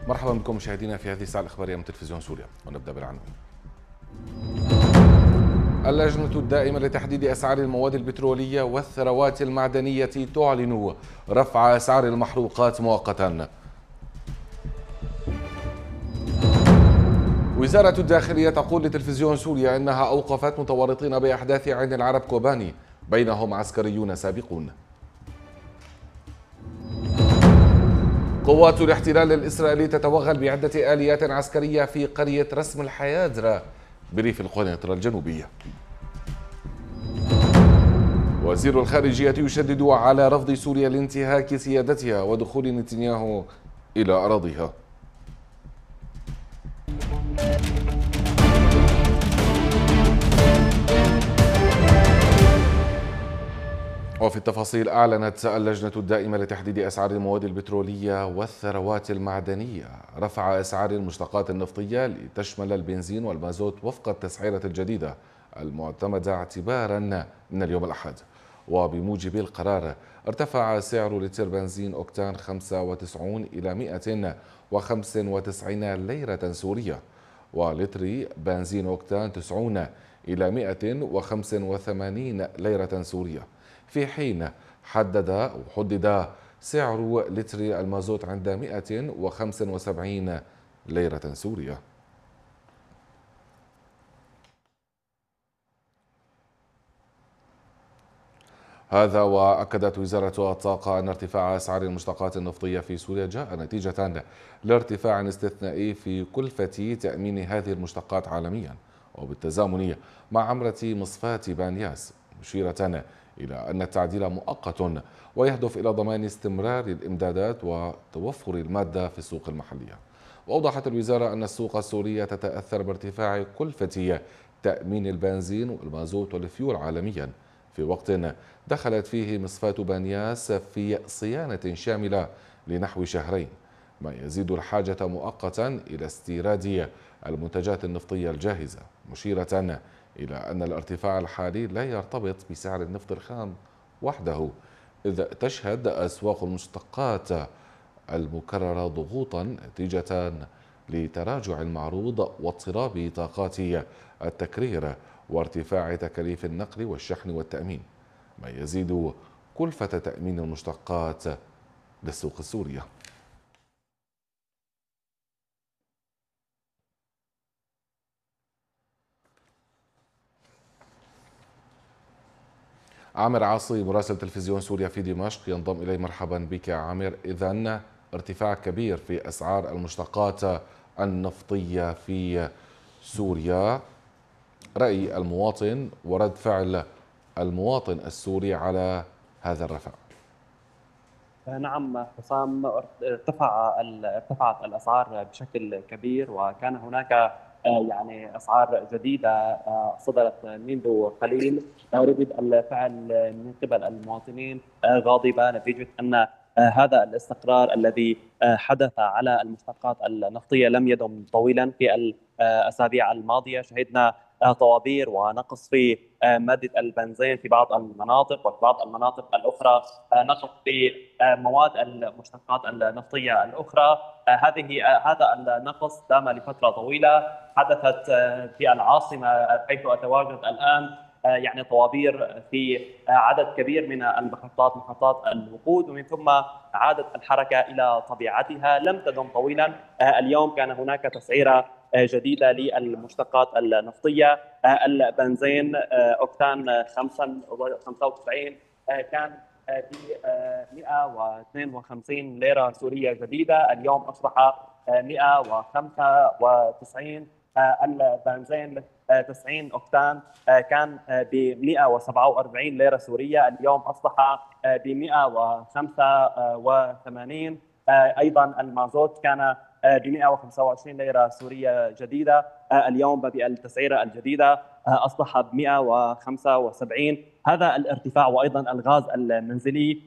مرحبا بكم مشاهدينا في هذه الساعة الإخبارية من تلفزيون سوريا، ونبدأ بالعناوين. اللجنة الدائمة لتحديد أسعار المواد البترولية والثروات المعدنية تعلن رفع أسعار المحروقات مؤقتا. وزارة الداخلية تقول لتلفزيون سوريا أنها أوقفت متورطين بأحداث عين العرب كوباني، بينهم عسكريون سابقون. قوات الاحتلال الإسرائيلي تتوغل بعدة آليات عسكرية في قرية رسم الحيادرة بريف القنيطرة الجنوبية. وزير الخارجية يشدد على رفض سوريا لانتهاك سيادتها ودخول نتنياهو إلى أراضيها. وفي التفاصيل، أعلنت اللجنة الدائمة لتحديد أسعار المواد البترولية والثروات المعدنية رفع أسعار المشتقات النفطية لتشمل البنزين والمازوت وفق التسعيرة الجديدة المعتمدة اعتبارا من اليوم الأحد. وبموجب القرار ارتفع سعر لتر بنزين أوكتان 95 إلى 195 ليرة سورية، ولتر بنزين أوكتان 90 إلى 185 ليرة سورية، في حين حدد سعر لتر المازوت عند 175 ليرة سورية. هذا وأكدت وزارة الطاقة أن ارتفاع أسعار المشتقات النفطية في سوريا جاء نتيجة لارتفاع استثنائي في كلفة تأمين هذه المشتقات عالميا، وبالتزامن مع عمرة مصفاة بانياس، مشيرة إلى أن التعديل مؤقت ويهدف إلى ضمان استمرار الإمدادات وتوفر المادة في السوق المحلية. وأوضحت الوزارة أن السوق السورية تتأثر بارتفاع كلفة تأمين البنزين والمازوت والفيول عالميا، في وقت دخلت فيه مصفاة بانياس في صيانة شاملة لنحو شهرين، ما يزيد الحاجة مؤقتا إلى استيراد المنتجات النفطية الجاهزة، مشيرة إلى أن الارتفاع الحالي لا يرتبط بسعر النفط الخام وحده، إذ تشهد أسواق المشتقات المكررة ضغوطا نتيجة لتراجع المعروض واضطراب طاقات التكرير وارتفاع تكاليف النقل والشحن والتأمين، ما يزيد كلفة تأمين المشتقات للسوق السورية. عامر عاصي مراسل تلفزيون سوريا في دمشق ينضم إلي. مرحبا بك يا عامر. إذن ارتفاع كبير في أسعار المشتقات النفطية في سوريا، رأي المواطن ورد فعل المواطن السوري على هذا الرفع. نعم حسام، ارتفعت الأسعار بشكل كبير، وكان هناك يعني أسعار جديدة صدرت منذ قليل. ردود الفعل من قبل المواطنين غاضبة نتيجة أن هذا الاستقرار الذي حدث على المشتقات النفطية لم يدم طويلا. في الأسابيع الماضية شهدنا طوابير ونقص في مادة البنزين في بعض المناطق، وفي بعض المناطق الأخرى نقص في مواد المشتقات النفطية الأخرى. هذا النقص دام لفترة طويلة. حدثت في العاصمة حيث أتواجد الآن يعني طوابير في عدد كبير من المحطات، محطات الوقود، ومن ثم عادت الحركة إلى طبيعتها، لم تدم طويلا. اليوم كان هناك تسعيرة جديدة للمشتقات النفطية. البنزين أوكتان 95 كان ب 152 ليرة سورية جديدة، اليوم أصبح 195. البنزين 90 أوكتان كان ب 147 ليرة سورية، اليوم أصبح ب 185. أيضا المازوت كان ب 125 ليرة سورية جديدة، اليوم بالتسعيرة الجديدة أصبح ب 175. هذا الارتفاع، وأيضا الغاز المنزلي